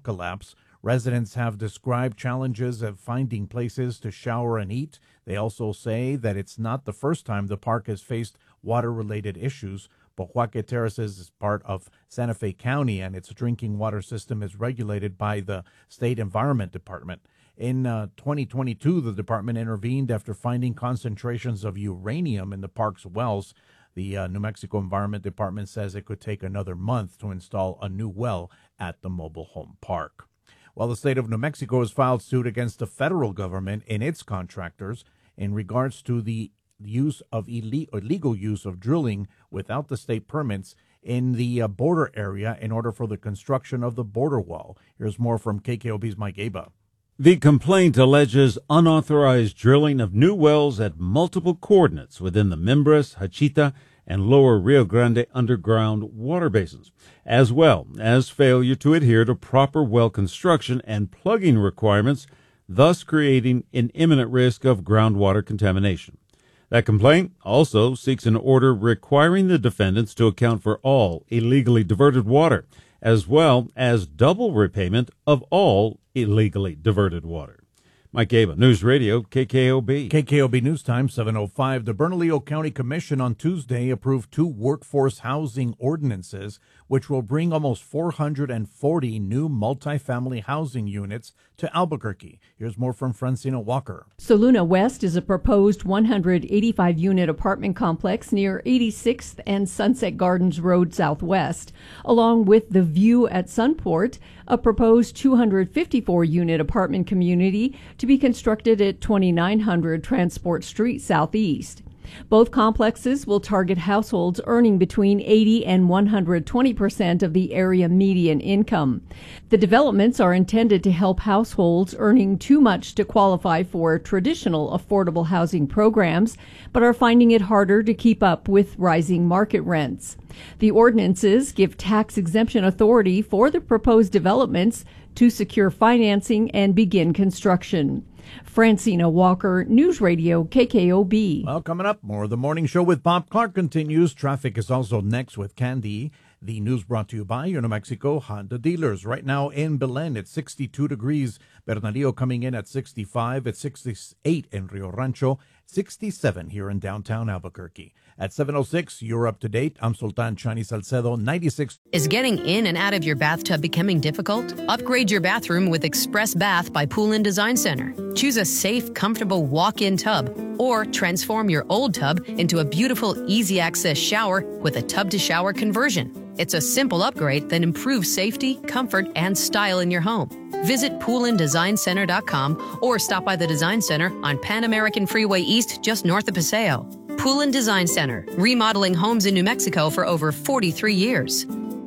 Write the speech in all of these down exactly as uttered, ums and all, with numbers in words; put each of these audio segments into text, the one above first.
pump collapse. Residents have described challenges of finding places to shower and eat. They also say that it's not the first time the park has faced water-related issues. Pojoaque Terraces is part of Santa Fe County, and its drinking water system is regulated by the State Environment Department. In uh, twenty twenty-two, the department intervened after finding concentrations of uranium in the park's wells. The uh, New Mexico Environment Department says it could take another month to install a new well at the mobile home park. Well, the state of New Mexico has filed suit against the federal government and its contractors in regards to the use of ille- illegal use of drilling without the state permits in the uh, border area in order for the construction of the border wall. Here's more from K K O B's Mike Aba. The complaint alleges unauthorized drilling of new wells at multiple coordinates within the Mimbres, Hachita, and Lower Rio Grande underground water basins, as well as failure to adhere to proper well construction and plugging requirements, thus creating an imminent risk of groundwater contamination. That complaint also seeks an order requiring the defendants to account for all illegally diverted water, as well as double repayment of all illegally diverted water. Mike Aba, News Radio, K K O B. K K O B News Time, seven oh five. The Bernalillo County Commission on Tuesday approved two workforce housing ordinances, which will bring almost four hundred forty new multifamily housing units to Albuquerque. Here's more from Francina Walker. Soluna West is a proposed one hundred eighty-five unit apartment complex near eighty-sixth and Sunset Gardens Road Southwest, along with The View at Sunport, a proposed two hundred fifty-four unit apartment community to be constructed at twenty-nine hundred Transport Street Southeast. Both complexes will target households earning between eighty and one hundred twenty percent of the area median income. The developments are intended to help households earning too much to qualify for traditional affordable housing programs, but are finding it harder to keep up with rising market rents. The ordinances give tax exemption authority for the proposed developments to secure financing and begin construction. Francina Walker, News Radio, K K O B. Well, coming up, more of the morning show with Bob Clark continues. Traffic is also next with Candy. The news brought to you by your New Mexico Honda dealers. Right now in Belen, it's sixty-two degrees. Bernalillo coming in at sixty-five. It's sixty-eight in Rio Rancho. sixty-seven here in downtown Albuquerque. At seven oh six, you're up to date. I'm Sultan Chani Salcedo, ninety-six. Is getting in and out of your bathtub becoming difficult? Upgrade your bathroom with Express Bath by Poolin Design Center. Choose a safe, comfortable walk-in tub, or transform your old tub into a beautiful, easy-access shower with a tub-to-shower conversion. It's a simple upgrade that improves safety, comfort, and style in your home. Visit poolin design center dot com or stop by the Design Center on Pan American Freeway East, just north of Paseo. Poolin Design Center, remodeling homes in New Mexico for over forty-three years.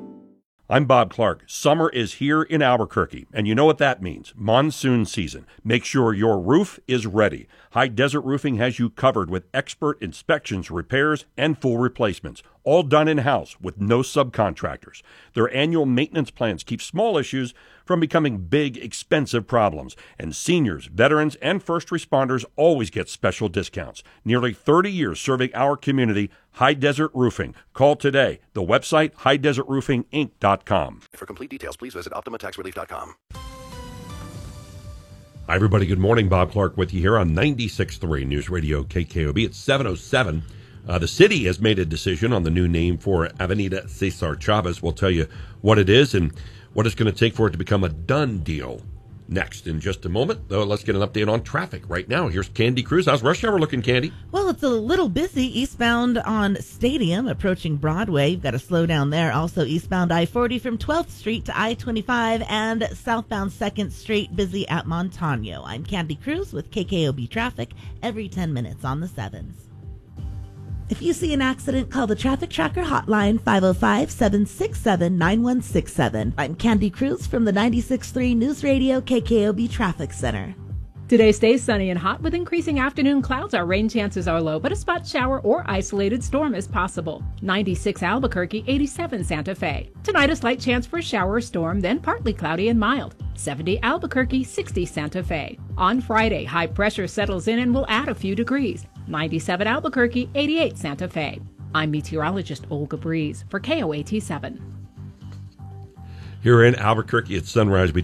I'm Bob Clark. Summer is here in Albuquerque, and you know what that means. Monsoon season. Make sure your roof is ready. High Desert Roofing has you covered with expert inspections, repairs, and full replacements, all done in-house with no subcontractors. Their annual maintenance plans keep small issues from becoming big, expensive problems. And seniors, veterans, and first responders always get special discounts. Nearly thirty years serving our community, High Desert Roofing. Call today. The website, high desert roofing inc dot com. For complete details, please visit optima tax relief dot com. Hi, everybody. Good morning. Bob Clark with you here on ninety-six point three News Radio K K O B. It's seven oh seven. Uh, the city has made a decision on the new name for Avenida Cesar Chavez. We'll tell you what it is and what it's going to take for it to become a done deal. Next, in just a moment, though, let's get an update on traffic right now. Here's Candy Cruz. How's rush hour looking, Candy? Well, it's a little busy eastbound on Stadium, approaching Broadway. You've got to slow down there. Also, eastbound I forty from twelfth Street to I twenty-five, and southbound second Street, busy at Montano. I'm Candy Cruz with K K O B Traffic, every ten minutes on the sevens. If you see an accident, call the Traffic Tracker hotline, five oh five, seven six seven, nine one six seven. I'm Candy Cruz from the ninety-six point three News Radio K K O B Traffic Center. Today stays sunny and hot with increasing afternoon clouds. Our rain chances are low, but a spot shower or isolated storm is possible. ninety-six Albuquerque, eighty-seven Santa Fe. Tonight a slight chance for a shower or storm, then partly cloudy and mild. seventy Albuquerque, sixty Santa Fe. On Friday, high pressure settles in and will add a few degrees. ninety-seven Albuquerque, eighty-eight Santa Fe. I'm meteorologist Olga Breeze for K O A T seven. Here in Albuquerque at sunrise, we